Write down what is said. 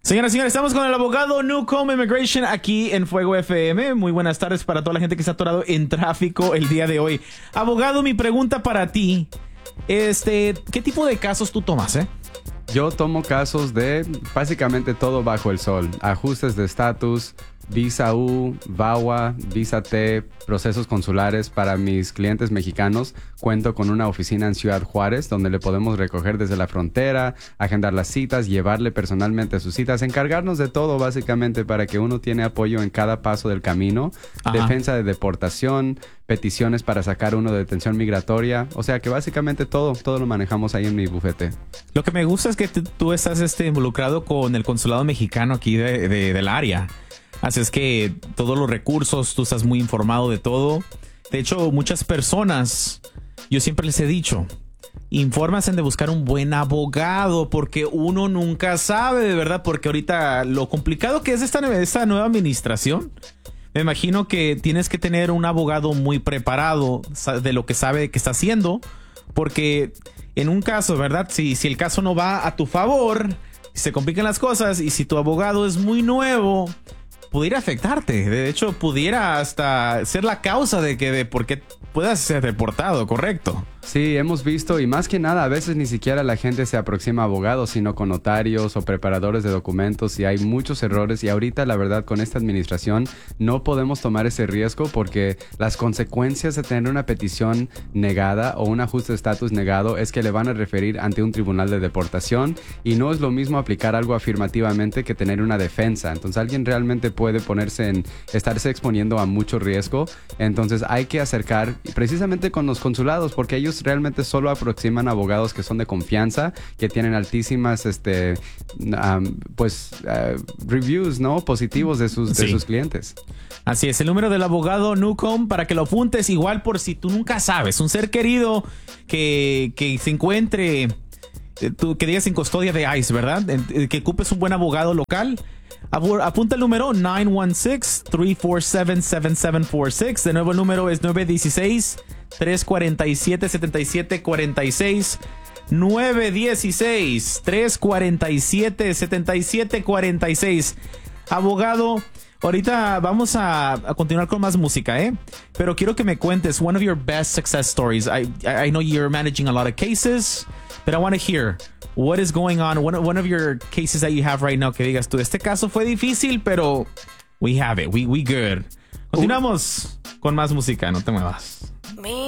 Señoras y señores, estamos con el abogado Newcomb Immigration aquí en Fuego FM. Muy buenas tardes para toda la gente que está atorado en tráfico el día de hoy. Abogado, mi pregunta para ti, ¿qué tipo de casos tú tomas, Yo tomo casos de básicamente todo bajo el sol. Ajustes de estatus, visa U, VAWA, visa T, procesos consulares para mis clientes mexicanos. Cuento con una oficina en Ciudad Juárez donde le podemos recoger desde la frontera, agendar las citas, llevarle personalmente a sus citas, encargarnos de todo básicamente para que uno tiene apoyo en cada paso del camino. Ajá. Defensa de deportación, peticiones para sacar uno de detención migratoria. O sea que básicamente todo lo manejamos ahí en mi bufete. Lo que me gusta es que tú estás involucrado con el consulado mexicano aquí del área. Así es que todos los recursos, tú estás muy informado de todo. De hecho, muchas personas, yo siempre les he dicho, infórmense de buscar un buen abogado porque uno nunca sabe, de verdad, porque ahorita lo complicado que es esta nueva administración. Me imagino que tienes que tener un abogado muy preparado de lo que sabe que está haciendo, porque en un caso, ¿verdad? Si el caso no va a tu favor, se complican las cosas y si tu abogado es muy nuevo, pudiera afectarte. De hecho, pudiera hasta ser la causa de por qué puedas ser deportado, ¿correcto? Sí, hemos visto, y más que nada, a veces ni siquiera la gente se aproxima a abogados, sino con notarios o preparadores de documentos, y hay muchos errores, y ahorita, la verdad, con esta administración no podemos tomar ese riesgo porque las consecuencias de tener una petición negada o un ajuste de estatus negado es que le van a referir ante un tribunal de deportación, y no es lo mismo aplicar algo afirmativamente que tener una defensa. Entonces, alguien realmente puede estarse exponiendo a mucho riesgo. Entonces, hay que acercar precisamente con los consulados, porque ellos realmente solo aproximan abogados que son de confianza, que tienen altísimas reviews, ¿no? Positivos de sus clientes. Así es, el número del abogado Newcomb para que lo apuntes, igual por si tú nunca sabes, un ser querido que se encuentre, que digas en custodia de ICE, ¿verdad? Que ocupes un buen abogado local. Apunta el número 916-347-7746. De nuevo el número es 916-347-7746. 916-347-7746. Abogado, ahorita vamos a continuar con más música, pero quiero que me cuentes one of your best success stories. I know you're managing a lot of cases, but I want to hear what is going on. One of your cases that you have right now, que digas tú, este caso fue difícil, pero we have it. We good. Continuamos con más música, no te muevas.